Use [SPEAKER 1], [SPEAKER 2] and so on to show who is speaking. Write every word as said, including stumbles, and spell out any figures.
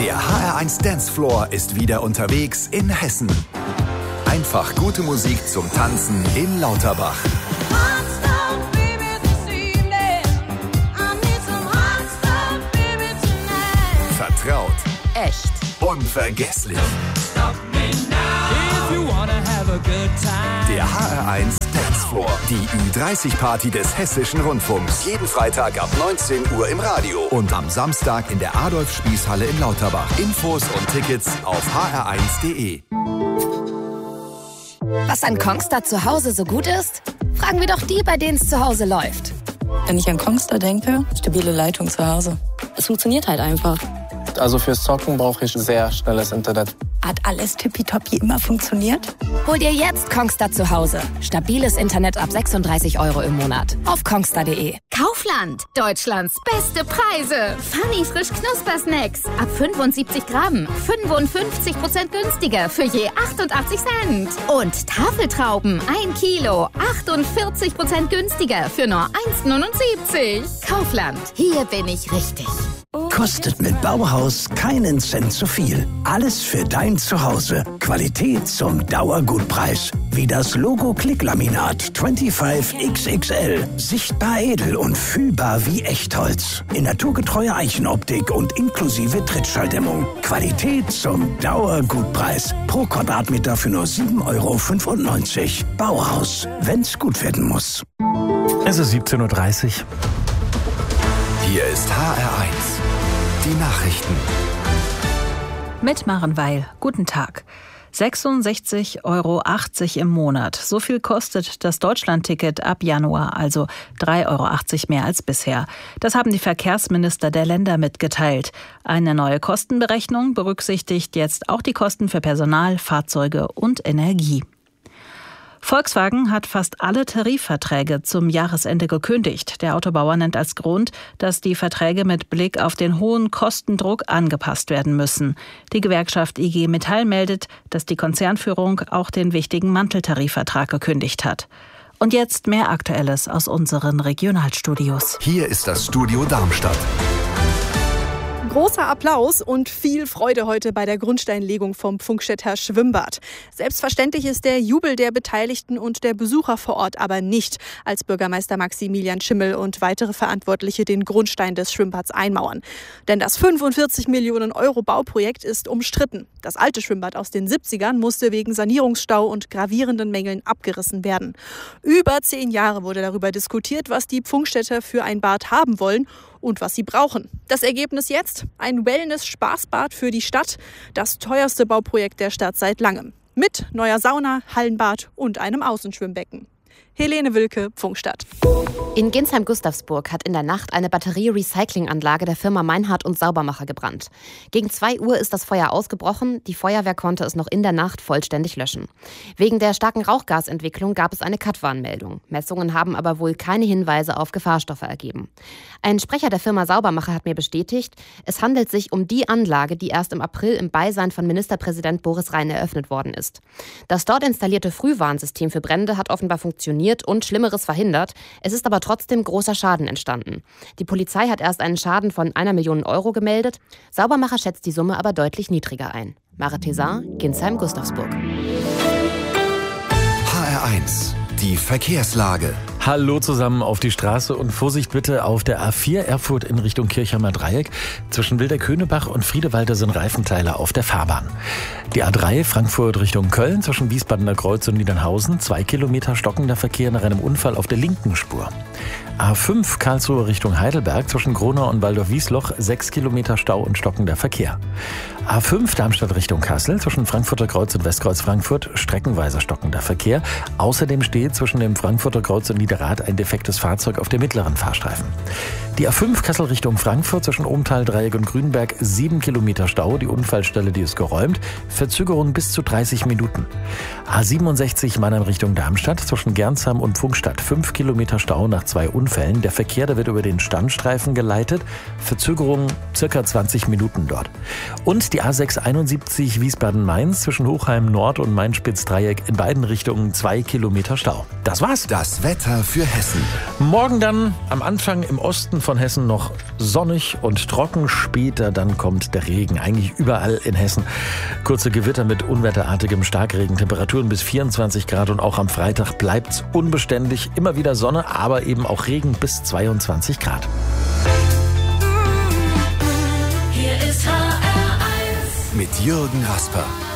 [SPEAKER 1] Der H R eins Dancefloor ist wieder unterwegs in Hessen. Einfach gute Musik zum Tanzen in Lauterbach. Vertraut.
[SPEAKER 2] Echt.
[SPEAKER 1] Unvergesslich. Der H R eins Dancefloor, die Ü dreißig Party des Hessischen Rundfunks. Jeden Freitag ab neunzehn Uhr im Radio und am Samstag in der Adolf-Spieß-Halle in Lauterbach. Infos und Tickets auf h r eins punkt d e.
[SPEAKER 2] Was an Kongstar zu Hause so gut ist? Fragen wir doch die, bei denen es zu Hause läuft.
[SPEAKER 3] Wenn ich an Kongstar denke, stabile Leitung zu Hause. Es funktioniert halt einfach.
[SPEAKER 4] Also fürs Zocken brauche ich sehr schnelles Internet.
[SPEAKER 3] Hat alles tippitoppi immer funktioniert?
[SPEAKER 2] Hol dir jetzt Kongstar zu Hause. Stabiles Internet ab sechsunddreißig Euro im Monat. Auf kongstar punkt d e.
[SPEAKER 5] Kaufland. Deutschlands beste Preise. Funny frisch Knuspersnacks. Ab fünfundsiebzig Gramm. fünfundfünfzig Prozent günstiger für je achtundachtzig Cent. Und Tafeltrauben. ein Kilo. achtundvierzig Prozent günstiger für nur eins neunundsiebzig. Kaufland. Hier bin ich richtig.
[SPEAKER 6] Kostet mit Bauhaus keinen Cent zu viel. Alles für dein Zuhause. Qualität zum Dauergutpreis. Wie das Logo Klicklaminat fünfundzwanzig X X L. Sichtbar edel und fühlbar wie Echtholz. In naturgetreuer Eichenoptik und inklusive Trittschalldämmung. Qualität zum Dauergutpreis. Pro Quadratmeter für nur sieben Euro fünfundneunzig. Bauhaus. Wenn's gut werden muss.
[SPEAKER 7] Es ist siebzehn Uhr dreißig.
[SPEAKER 1] Hier ist H R eins. Die Nachrichten.
[SPEAKER 8] Mit Maren Weil. Guten Tag. sechsundsechzig Euro achtzig im Monat. So viel kostet das Deutschlandticket ab Januar, also drei Euro achtzig mehr als bisher. Das haben die Verkehrsminister der Länder mitgeteilt. Eine neue Kostenberechnung berücksichtigt jetzt auch die Kosten für Personal, Fahrzeuge und Energie. Volkswagen hat fast alle Tarifverträge zum Jahresende gekündigt. Der Autobauer nennt als Grund, dass die Verträge mit Blick auf den hohen Kostendruck angepasst werden müssen. Die Gewerkschaft I G Metall meldet, dass die Konzernführung auch den wichtigen Manteltarifvertrag gekündigt hat. Und jetzt mehr Aktuelles aus unseren Regionalstudios.
[SPEAKER 1] Hier ist das Studio Darmstadt.
[SPEAKER 9] Großer Applaus und viel Freude heute bei der Grundsteinlegung vom Pfungstädter Schwimmbad. Selbstverständlich ist der Jubel der Beteiligten und der Besucher vor Ort aber nicht, als Bürgermeister Maximilian Schimmel und weitere Verantwortliche den Grundstein des Schwimmbads einmauern. Denn das fünfundvierzig Millionen Euro Bauprojekt ist umstritten. Das alte Schwimmbad aus den siebzigern musste wegen Sanierungsstau und gravierenden Mängeln abgerissen werden. Über zehn Jahre wurde darüber diskutiert, was die Pfungstädter für ein Bad haben wollen und was sie brauchen. Das Ergebnis jetzt? Ein Wellness-Spaßbad für die Stadt. Das teuerste Bauprojekt der Stadt seit langem. Mit neuer Sauna, Hallenbad und einem Außenschwimmbecken. Helene Wilke, Pfungstadt.
[SPEAKER 10] In Ginsheim-Gustavsburg hat in der Nacht eine Batterie-Recycling-Anlage der Firma Meinhardt und Saubermacher gebrannt. Gegen zwei Uhr ist das Feuer ausgebrochen. Die Feuerwehr konnte es noch in der Nacht vollständig löschen. Wegen der starken Rauchgasentwicklung gab es eine Cut-Warnmeldung. Messungen haben aber wohl keine Hinweise auf Gefahrstoffe ergeben. Ein Sprecher der Firma Saubermacher hat mir bestätigt, es handelt sich um die Anlage, die erst im April im Beisein von Ministerpräsident Boris Rhein eröffnet worden ist. Das dort installierte Frühwarnsystem für Brände hat offenbar funktioniert und Schlimmeres verhindert. Es ist aber trotzdem großer Schaden entstanden. Die Polizei hat erst einen Schaden von einer Million Euro gemeldet. Saubermacher schätzt die Summe aber deutlich niedriger ein. Mara Tesar, Ginsheim-Gustavsburg.
[SPEAKER 1] H R eins. Die Verkehrslage.
[SPEAKER 7] Hallo zusammen auf die Straße und Vorsicht bitte auf der A vier Erfurt in Richtung Kirchheimer Dreieck. Zwischen Wilderkönebach und Friedewalde sind Reifenteile auf der Fahrbahn. Die A drei Frankfurt Richtung Köln zwischen Wiesbadener Kreuz und Niedernhausen. Zwei Kilometer stockender Verkehr nach einem Unfall auf der linken Spur. A fünf Karlsruhe Richtung Heidelberg zwischen Gronau und Waldorf-Wiesloch. Sechs Kilometer Stau und stockender Verkehr. A fünf Darmstadt Richtung Kassel zwischen Frankfurter Kreuz und Westkreuz Frankfurt. Streckenweise stockender Verkehr. Außerdem steht zwischen dem Frankfurter Kreuz und Niederrad ein defektes Fahrzeug auf dem mittleren Fahrstreifen. Die A fünf Kassel Richtung Frankfurt zwischen Ohmtal, Dreieck und Grünberg. Sieben Kilometer Stau. Die Unfallstelle, die ist geräumt. Verzögerung bis zu dreißig Minuten. A siebenundsechzig Mannheim Richtung Darmstadt zwischen Gernsheim und Pfungstadt. Fünf Kilometer Stau nach zwei Unfällen. Unfällen. Der Verkehr, der wird über den Standstreifen geleitet. Verzögerung circa zwanzig Minuten dort. Und die A sechs einundsiebzig Wiesbaden-Mainz zwischen Hochheim Nord und Main-Spitz-Dreieck in beiden Richtungen zwei Kilometer Stau. Das war's.
[SPEAKER 1] Das Wetter für Hessen.
[SPEAKER 7] Morgen dann am Anfang im Osten von Hessen noch sonnig und trocken. Später dann kommt der Regen. Eigentlich überall in Hessen. Kurze Gewitter mit unwetterartigem Starkregen. Temperaturen bis vierundzwanzig Grad und auch am Freitag bleibt's unbeständig. Immer wieder Sonne, aber eben auch Regen bis zweiundzwanzig Grad.
[SPEAKER 1] Hier ist H R eins mit Jürgen Rasper.